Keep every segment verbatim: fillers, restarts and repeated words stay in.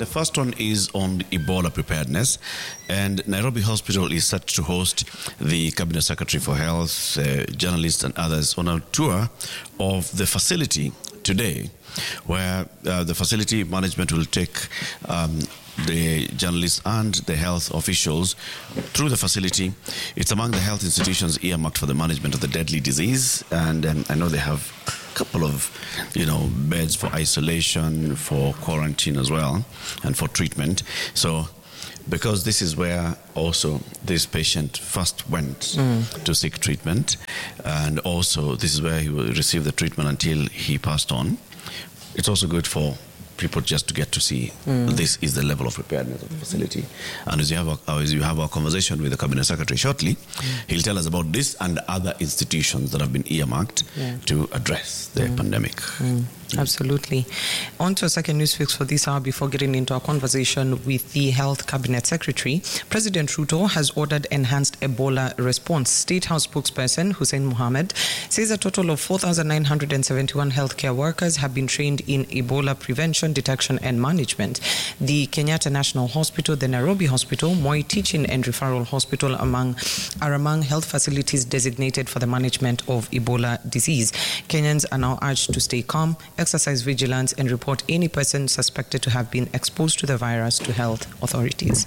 the first one is on Ebola preparedness. And Nairobi Hospital is set to host the Cabinet Secretary for Health, uh, journalists and others on a tour of the facility today, where uh, the facility management will take um, the journalists and the health officials through the facility. It's among the health institutions earmarked for the management of the deadly disease, and um, I know they have a couple of, you know, beds for isolation, for quarantine as well, and for treatment. So, because this is where also this patient first went mm. to seek treatment, and also this is where he will receive the treatment until he passed on. It's also good for people just to get to see mm. this is the level of preparedness of the facility. And as you have our, as you have our conversation with the Cabinet Secretary shortly, mm. he'll tell us about this and other institutions that have been earmarked yeah. to address the mm. pandemic. Mm. Absolutely. On to a second news fix for this hour before getting into our conversation with the Health Cabinet Secretary. President Ruto has ordered enhanced Ebola response. State House spokesperson Hussein Mohammed says a total of four thousand nine hundred seventy-one healthcare workers have been trained in Ebola prevention, detection and management. The Kenyatta National Hospital, the Nairobi Hospital, Moi Teaching and Referral Hospital among are among health facilities designated for the management of Ebola disease. Kenyans are now urged to stay calm, exercise vigilance and report any person suspected to have been exposed to the virus to health authorities.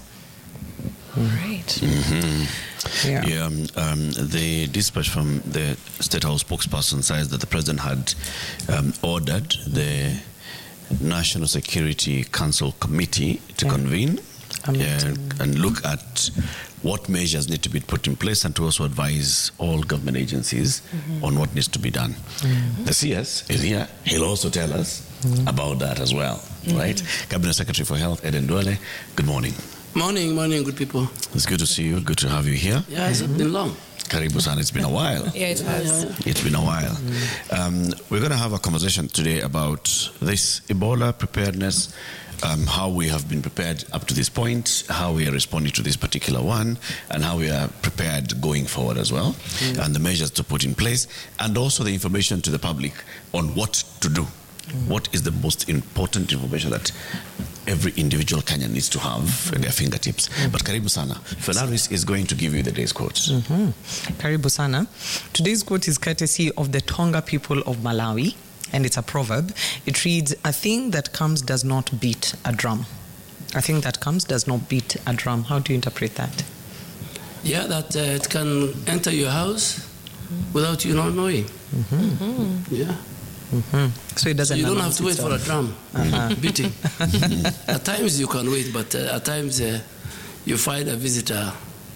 Right. Mm-hmm. Yeah. yeah um, um, the dispatch from the State House spokesperson says that the president had um, ordered the National Security Council Committee to yeah. convene uh, and look at what measures need to be put in place and to also advise all government agencies mm-hmm. on what needs to be done. Mm-hmm. The C S is here. He'll also tell us mm-hmm. about that as well, mm-hmm. right? Cabinet Secretary for Health, Eden Duale, good morning. Morning, morning, good people. It's good to see you. Good to have you here. Yeah, it's mm-hmm. been long. Karibu sana, it's been a while. Yeah, it has. Yeah, yeah. It's been a while. Mm-hmm. Um, we're going to have a conversation today about this Ebola preparedness, um, how we have been prepared up to this point, how we are responding to this particular one, and how we are prepared going forward as well, mm-hmm. and the measures to put in place, and also the information to the public on what to do. Mm-hmm. What is the most important information that every individual Kenyan needs to have mm-hmm. at their fingertips. Mm-hmm. But Karibu Sana, Fenaris is going to give you the day's quote. Mm-hmm. Karibu Sana. Today's quote is courtesy of the Tonga people of Malawi, and it's a proverb. It reads, "A thing that comes does not beat a drum." A thing that comes does not beat a drum. How do you interpret that? Yeah, that uh, it can enter your house without you not knowing. Mm-hmm. Mm-hmm. Yeah. Mm-hmm. So it doesn't. So you don't have to wait itself. for a drum uh-huh. beating. At times you can wait, but uh, at times uh, you find a visitor.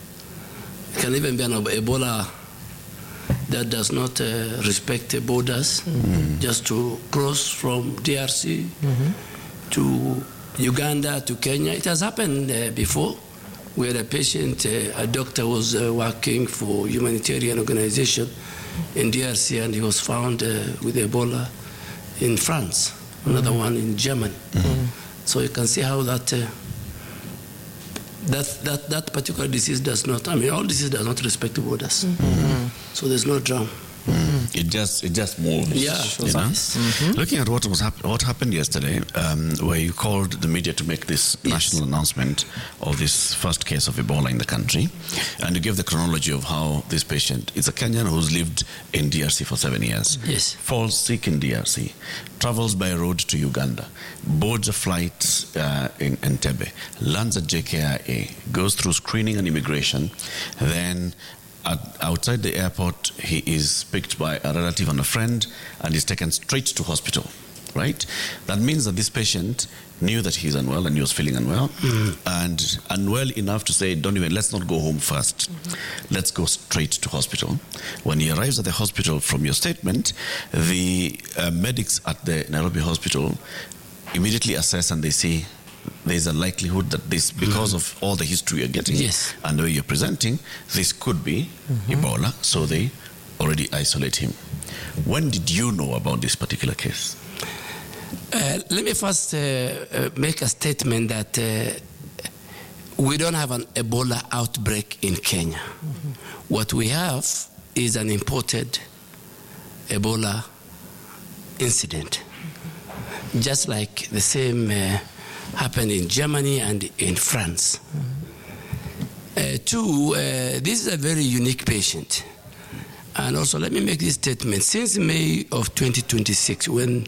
It can even be an Ebola that does not uh, respect the borders, mm-hmm. just to cross from D R C mm-hmm. to Uganda to Kenya. It has happened uh, before, where a patient, uh, a doctor was uh, working for humanitarian organization in D R C, and he was found uh, with Ebola in France, another mm-hmm. one in Germany. Mm-hmm. So you can see how that, uh, that that that particular disease does not, I mean, all disease does not respect the borders. Mm-hmm. So there's no drum. Mm. It just it just moves. Yeah, you know? mm-hmm. Looking at what was hap- what happened yesterday, um, where you called the media to make this yes. national announcement of this first case of Ebola in the country, and you gave the chronology of how this patient is a Kenyan who's lived in D R C for seven years. Yes, falls sick in D R C, travels by road to Uganda, boards a flight uh, in Entebbe, lands at J K I A, goes through screening and immigration, then. At, outside the airport, he is picked by a relative and a friend and is taken straight to hospital, right? That means that this patient knew that he's unwell and he was feeling unwell, mm-hmm. and unwell enough to say, don't even, let's not go home first. Mm-hmm. Let's go straight to hospital. When he arrives at the hospital, from your statement, the uh, medics at the Nairobi hospital immediately assess and they see there's a likelihood that this, because mm-hmm. of all the history you're getting yes. and the way you're presenting, this could be mm-hmm. Ebola, so they already isolate him. When did you know about this particular case? Uh, let me first uh, uh, make a statement that uh, we don't have an Ebola outbreak in Kenya. Mm-hmm. What we have is an imported Ebola incident. Mm-hmm. Just like the same uh, happened in Germany and in France. Uh, two, uh, this is a very unique patient. And also, let me make this statement. Since May of twenty twenty-six, when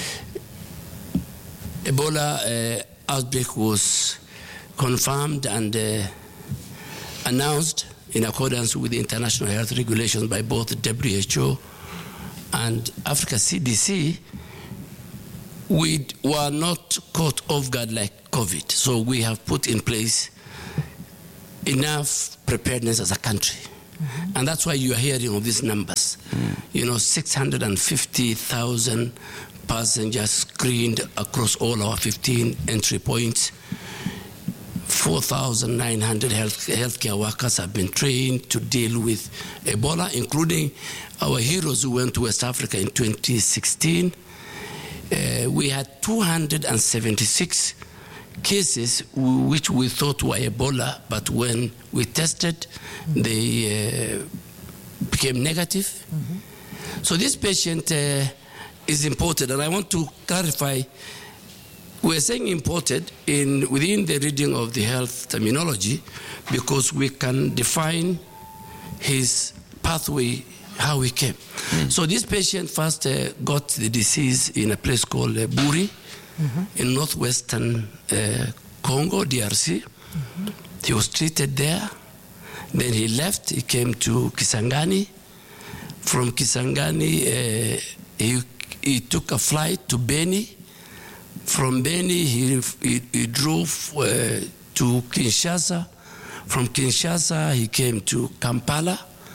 Ebola uh, outbreak was confirmed and uh, announced in accordance with the international health regulations by both the W H O and Africa C D C, we were not caught off guard like COVID. So we have put in place enough preparedness as a country. Mm-hmm. And that's why you are hearing of these numbers. Mm. You know, six hundred fifty thousand passengers screened across all our fifteen entry points. four thousand nine hundred health, healthcare workers have been trained to deal with Ebola, including our heroes who went to West Africa in twenty sixteen. Uh, we had two hundred seventy-six cases which we thought were Ebola, but when we tested, they uh, became negative. Mm-hmm. So this patient uh, is imported, and I want to clarify, we're saying imported in within the reading of the health terminology because we can define his pathway, how he came. Mm. So this patient first uh, got the disease in a place called uh, Buri, mm-hmm. in northwestern uh, Congo, D R C. Mm-hmm. He was treated there. Then he left. He came to Kisangani. From Kisangani, uh, he, he took a flight to Beni. From Beni, he, he, he drove uh, to Kinshasa. From Kinshasa, he came to Kampala.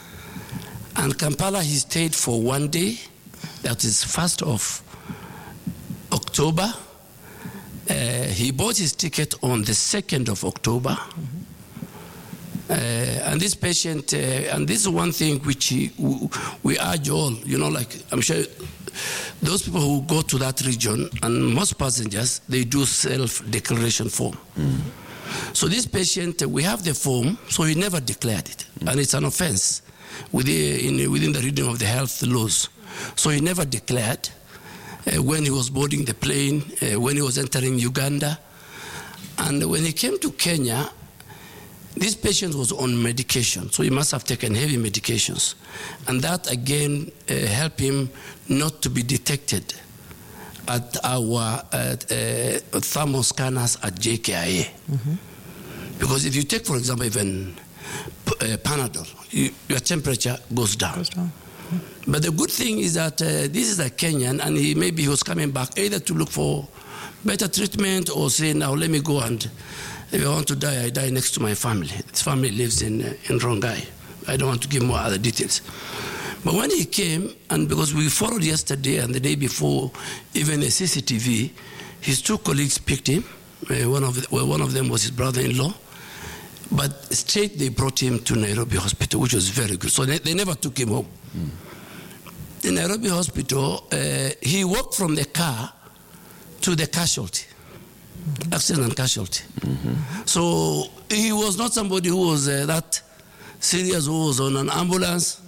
And Kampala, he stayed for one day. That is first of October. Uh, he bought his ticket on the second of October. Mm-hmm. Uh, and this patient, uh, and this is one thing which he, we urge all, you know, like I'm sure those people who go to that region, and most passengers, they do self-declaration form. Mm-hmm. So this patient, we have the form, so he never declared it. Mm-hmm. And it's an offense within, in, within the reading of the health laws. So he never declared uh, when he was boarding the plane, uh, when he was entering Uganda. And when he came to Kenya, this patient was on medication, so he must have taken heavy medications. And that, again, uh, helped him not to be detected at our uh, uh, thermal scanners at J K I A. Mm-hmm. Because if you take, for example, even uh, Panadol, you, your temperature goes down. Goes down. Mm-hmm. But the good thing is that uh, this is a Kenyan, and he maybe he was coming back either to look for better treatment or say, now let me go and if I want to die, I die next to my family. His family lives in, uh, in Rongai. I don't want to give more other details. But when he came, and because we followed yesterday and the day before, even a C C T V, his two colleagues picked him. Uh, one, of the, well, one of them was his brother-in-law. But straight they brought him to Nairobi Hospital, which was very good. So they, they never took him home. Mm. In Nairobi Hospital, uh, he walked from the car to the casualty. Mm-hmm. Accident and casualty. Mm-hmm. So he was not somebody who was uh, that serious, who was on an ambulance.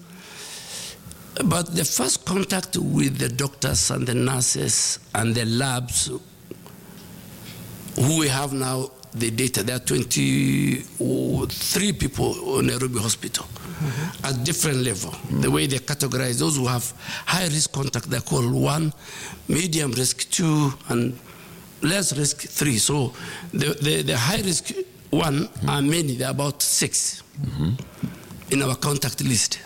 But the first contact with the doctors and the nurses and the labs, who we have now the data, there are twenty-three people in Nairobi Hospital mm-hmm. at different level. Mm-hmm. The way they categorize those who have high risk contact, they're called one, medium risk two, and less risk three. So the, the, the high risk one mm-hmm. are many, there are about six mm-hmm. in our contact list.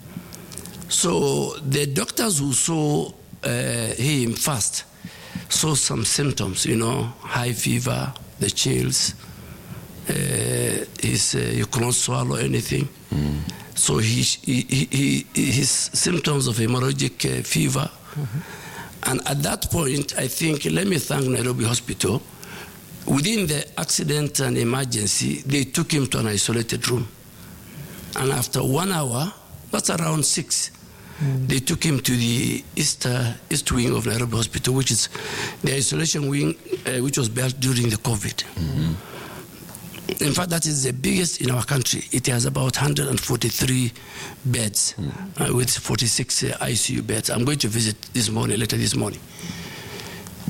So the doctors who saw uh, him first saw some symptoms, you know, high fever, the chills, uh, his, uh, you cannot swallow anything. Mm. So he, he, he, his symptoms of hemorrhagic uh, fever. Mm-hmm. And at that point, I think, let me thank Nairobi Hospital. Within the accident and emergency, they took him to an isolated room. And after one hour, that's around six, mm. they took him to the east, uh, east wing of Nairobi Hospital, which is the isolation wing, uh, which was built during the COVID. Mm-hmm. In fact, that is the biggest in our country. It has about one hundred forty-three beds mm. uh, with forty-six uh, I C U beds. I'm going to visit this morning, later this morning.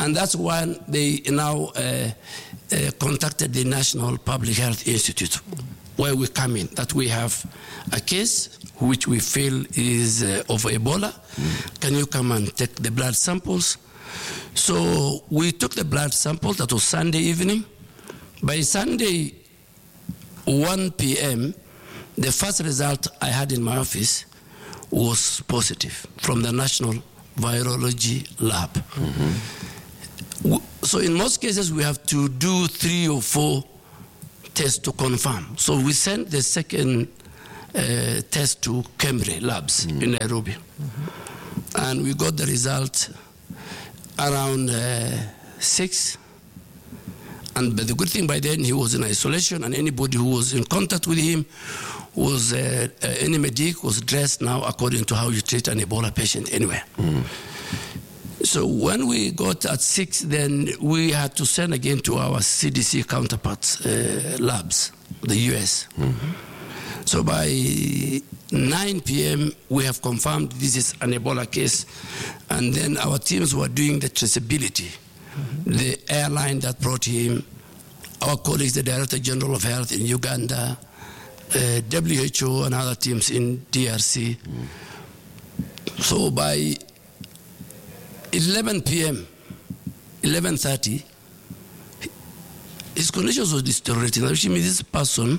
And that's when they now uh, uh, contacted the National Public Health Institute, where we come in, that we have a case which we feel is uh, of Ebola. Mm. Can you come and take the blood samples? So we took the blood sample. That was Sunday evening. By Sunday, one p m, the first result I had in my office was positive from the National Virology Lab. Mm-hmm. So in most cases, we have to do three or four tests to confirm. So we sent the second uh, test to Kemri Labs mm-hmm. in Nairobi. Mm-hmm. And we got the result around uh, six. And but the good thing by then, he was in isolation, and anybody who was in contact with him was, uh, uh, any medic was dressed now according to how you treat an Ebola patient anywhere. Mm. So when we got at six, then we had to send again to our C D C counterparts, uh, labs, the U S. Mm-hmm. So by nine p m, we have confirmed this is an Ebola case. And then our teams were doing the traceability. Mm-hmm. The airline that brought him, our colleagues, the Director General of Health in Uganda, uh, W H O and other teams in D R C. Mm. So by eleven p m, eleven thirty, his conditions were deteriorating, which means this person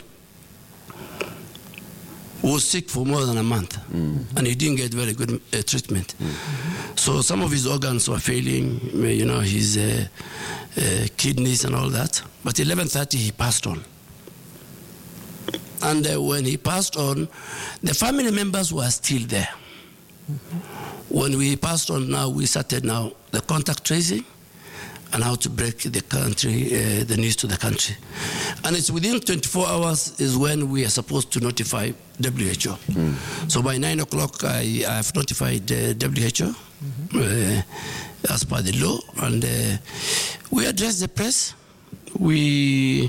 was sick for more than a month, mm. and he didn't get very good uh, treatment. Mm. So some of his organs were failing, you know, his uh, uh, kidneys and all that. But eleven thirty, he passed on. And uh, when he passed on, the family members were still there. Mm-hmm. When we passed on, now we started now the contact tracing and how to break the country, uh, the news to the country. And it's within twenty-four hours is when we are supposed to notify W H O. Mm. So by nine o'clock, I, I have notified uh, W H O mm-hmm. uh, as per the law, and uh, we addressed the press. We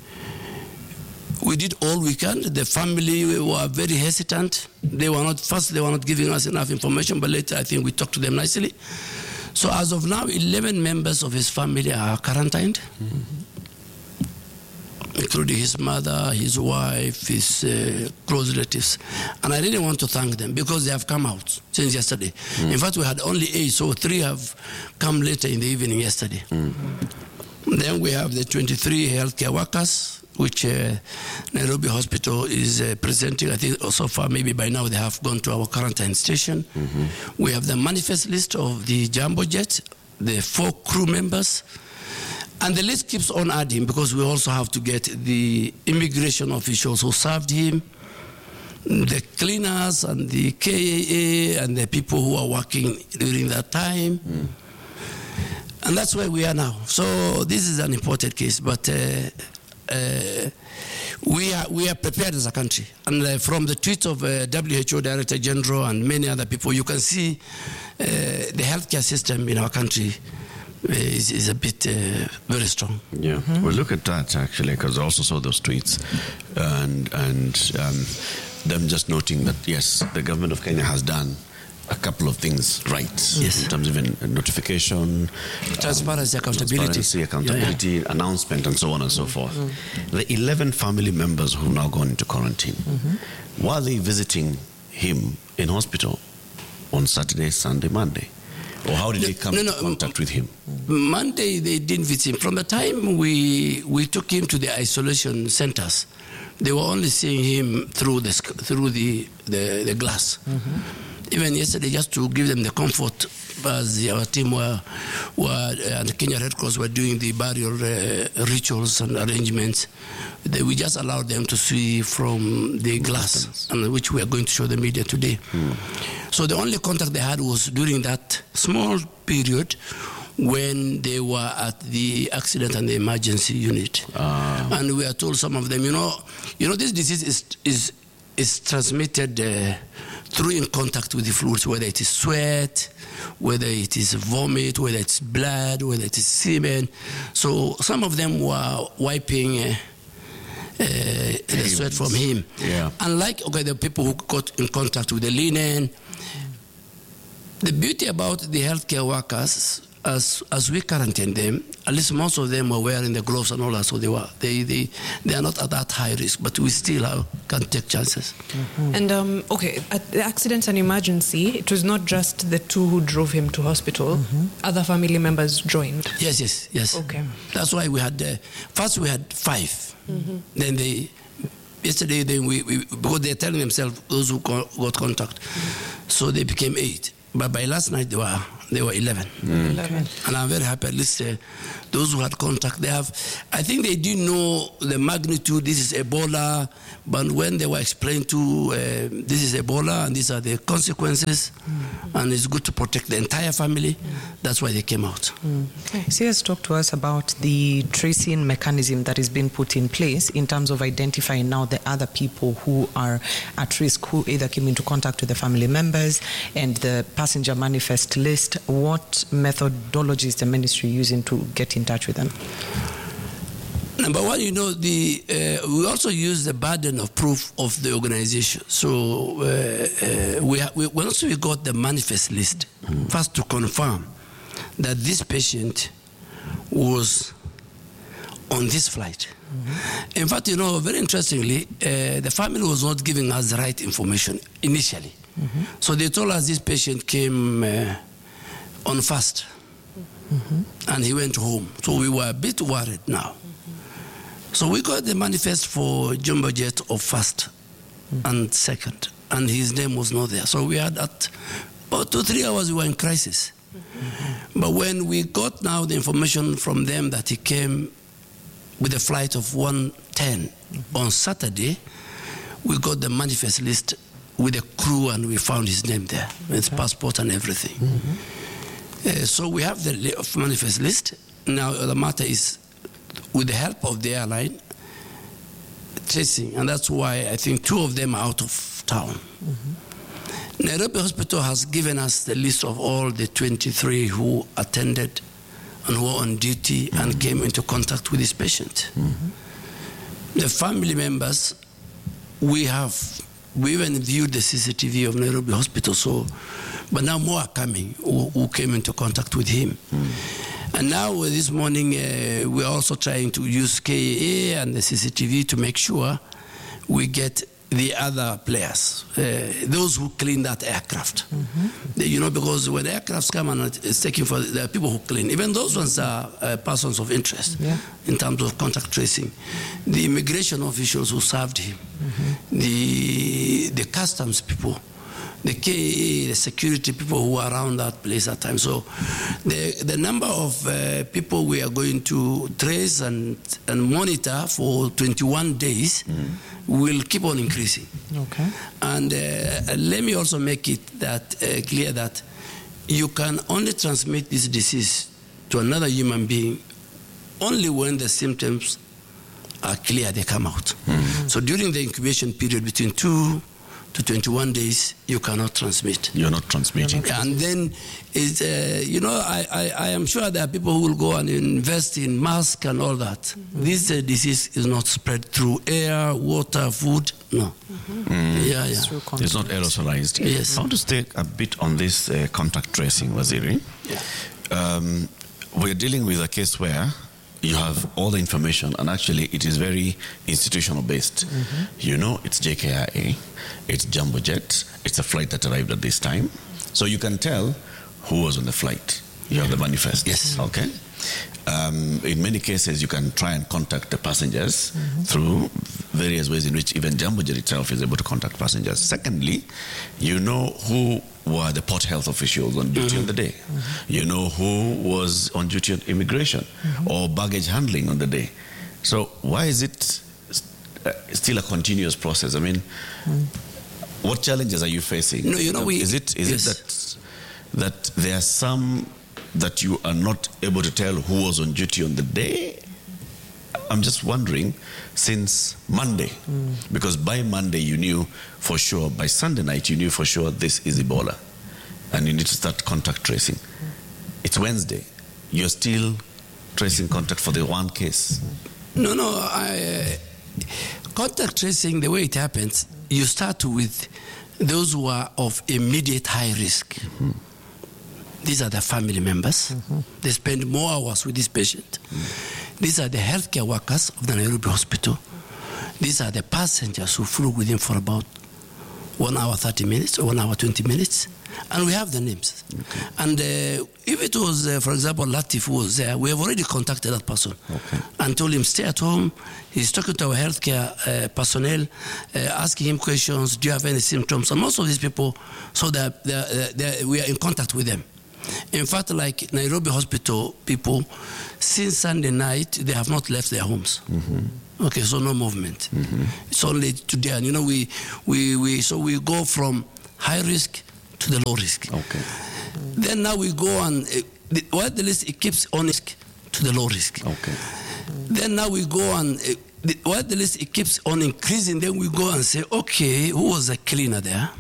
we did all we can. The family were very hesitant. They were not first. They were not giving us enough information, but later I think we talked to them nicely. So as of now, eleven members of his family are quarantined, mm-hmm. including his mother, his wife, his uh, close relatives. And I really want to thank them because they have come out since yesterday. Mm-hmm. In fact, we had only eight, so three have come later in the evening yesterday. Mm-hmm. Then we have the twenty-three healthcare workers, which uh, Nairobi Hospital is uh, presenting. I think so far, maybe by now, they have gone to our quarantine station. Mm-hmm. We have the manifest list of the Jambo Jet, the four crew members. And the list keeps on adding because we also have to get the immigration officials who served him, the cleaners and the K A A and the people who are working during that time. Mm. And that's where we are now. So this is an important case, but uh, uh, we are we are prepared as a country. And uh, from the tweets of uh, W H O Director General and many other people, you can see uh, the healthcare system in our country is, is a bit uh, very strong. Yeah, mm-hmm. Well, look at that actually, because I also saw those tweets, and and um, them just noting that yes, the government of Kenya has done a couple of things right. Yes. In terms of even notification, transparency, um, accountability, transparency, accountability, yeah, yeah. announcement, and so on and so forth. Mm-hmm. The eleven family members who've now gone into quarantine, mm-hmm. were they visiting him in hospital on Saturday, Sunday, Monday? Or how did no, they come no, no, in contact with him? Monday, they didn't visit him. From the time we we took him to the isolation centers, they were only seeing him through the through the, the, the glass. Mm-hmm. Even yesterday, just to give them the comfort, as our team were, were and the Kenya Red Cross were doing the burial uh, rituals and arrangements, they, we just allowed them to see from the glass, and which we are going to show the media today. Hmm. So the only contact they had was during that small period when they were at the accident and the emergency unit. Ah. And we are told some of them, you know, you know, this disease is is is transmitted uh, through in contact with the fluids, whether it is sweat, whether it is vomit, whether it's blood, whether it is semen. So some of them were wiping uh, uh, the sweat from him. Yeah. Unlike okay, the people who got in contact with the linen, the beauty about the healthcare workers, as as we quarantined them, at least most of them were wearing the gloves and all that, so they were they they, they are not at that high risk, but we still have, can take chances. Mm-hmm. And um, okay, at the accident and emergency, it was not just the two who drove him to hospital. Mm-hmm. Other family members joined. Yes, yes, yes. Okay. That's why we had uh, first we had five. Mm-hmm. Then they yesterday then we, we because they're telling themselves those who got contact, mm-hmm. so they became eight. But by last night, they were they were eleven. Mm. eleven. And I'm very happy, at least uh, those who had contact, they have, I think they do know the magnitude, this is Ebola, but when they were explained to, uh, this is Ebola, and these are the consequences, mm. and it's good to protect the entire family, mm. that's why they came out. Mm. Okay. So yes, talk to us about the tracing mechanism that is being put in place in terms of identifying now the other people who are at risk, who either came into contact with the family members, and the passenger manifest list. What methodology is the ministry using to get in touch with them? Number one, you know, the uh, we also use the burden of proof of the organization. So uh, uh, we, ha- we once we got the manifest list, mm-hmm. first to confirm that this patient was on this flight. Mm-hmm. In fact, you know, very interestingly, uh, the family was not giving us the right information initially. Mm-hmm. So they told us this patient came uh, on fast, mm-hmm. and he went home. So we were a bit worried now. Mm-hmm. So we got the manifest for Jumbo Jet of first mm-hmm. and second, and his name was not there. So we had at about two, three hours we were in crisis. Mm-hmm. But when we got now the information from them that he came with a flight of one ten mm-hmm. on Saturday, we got the manifest list with a crew, and we found his name there, okay. his passport and everything. Mm-hmm. Uh, so we have the manifest list. Now the matter is, with the help of the airline, tracing, and that's why I think two of them are out of town. Mm-hmm. Nairobi Hospital has given us the list of all the twenty-three who attended and who were on duty mm-hmm. and came into contact with this patient. Mm-hmm. The family members, we have, we even viewed the C C T V of Nairobi Hospital, so, but now more are coming who, who came into contact with him. Mm. And now uh, this morning, uh, we're also trying to use K A A and the C C T V to make sure we get the other players, uh, those who clean that aircraft. Mm-hmm. They, you know, because when the aircrafts come and it's taken for, there are people who clean. Even those ones are uh, persons of interest yeah. in terms of contact tracing. The immigration officials who served him, mm-hmm. the the customs people, the K A A, the security people who are around that place at times. So the the number of uh, people we are going to trace and, and monitor for twenty-one days mm-hmm. will keep on increasing. Okay. And uh, let me also make it that uh, clear that you can only transmit this disease to another human being only when the symptoms are clear, they come out. Mm-hmm. So during the incubation period between two to twenty-one days, you cannot transmit. You're not transmitting. Not and then, it's, uh, you know, I, I, I am sure there are people who will go and invest in masks and all that. Mm-hmm. This uh, disease is not spread through air, water, food, no. Mm-hmm. Mm. Yeah, yeah. It's not aerosolized. Yes. I want to stay a bit on this uh, contact tracing, Waziri. Yeah. Um, we're dealing with a case where you have all the information, and actually it is very institutional based. Mm-hmm. You know, it's J K I A, it's Jumbo Jet, it's a flight that arrived at this time. So you can tell who was on the flight. You have the manifest. Yes. Okay. Um, in many cases, you can try and contact the passengers mm-hmm. through various ways in which even Jumbo Jet itself is able to contact passengers. Secondly, you know who were the port health officials on duty mm-hmm. on the day. Mm-hmm. You know who was on duty on immigration mm-hmm. or baggage handling on the day. So why is it uh, still a continuous process? I mean, mm. what challenges are you facing? No, you know, we, is it is yes. it that that there are some that you are not able to tell who was on duty on the day? I'm just wondering, since Monday, mm. because by Monday you knew for sure, by Sunday night you knew for sure this is Ebola, and you need to start contact tracing. Mm. It's Wednesday, you're still tracing contact for the one case. No, no, I, uh, contact tracing, the way it happens, you start with those who are of immediate high risk. Mm-hmm. These are the family members. Mm-hmm. They spend more hours with this patient. Mm. These are the healthcare workers of the Nairobi hospital. These are the passengers who flew with him for about one hour, thirty minutes, or one hour, twenty minutes. And we have the names. Okay. And uh, if it was, uh, for example, Latif who was there, we have already contacted that person okay. and told him, stay at home. He's talking to our healthcare uh, personnel, uh, asking him questions, do you have any symptoms? And most of these people, so that they're, they're, we are in contact with them. In fact, like Nairobi hospital people, since Sunday night, they have not left their homes. Mm-hmm. Okay, so no movement. Mm-hmm. It's only today. And, you know, we, we, we, so we go from high risk to the low risk. Okay. Mm-hmm. Then now we go and, uh, the, what the list, it keeps on risk to the low risk. Okay. Mm-hmm. Then now we go and, uh, the, what the list, it keeps on increasing. Then we go and say, okay, who was the cleaner there?